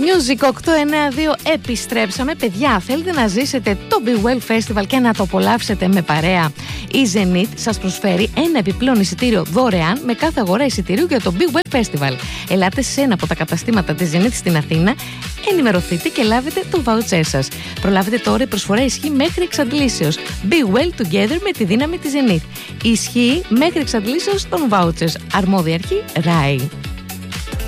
Music 892, επιστρέψαμε. Παιδιά, θέλετε να ζήσετε το Be Well Festival και να το απολαύσετε με παρέα? Η Zenith σας προσφέρει ένα επιπλέον εισιτήριο δωρεάν με κάθε αγορά εισιτηρίου για το Be Well Festival. Ελάτε σε ένα από τα καταστήματα της Zenith στην Αθήνα, ενημερωθείτε και λάβετε το voucher σας. Προλάβετε τώρα, η προσφορά ισχύει μέχρι εξαντλήσεως. Be Well Together με τη δύναμη της Zenith. Ισχύει μέχρι εξαντλήσεως των vouchers. Αρμόδια αρχή RAI.